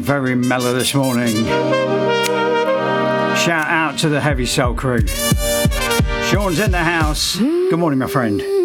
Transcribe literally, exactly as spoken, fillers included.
sound very mellow this morning. Shout out to the Heavy Soul crew. Sean's in the house. Good morning, my friend.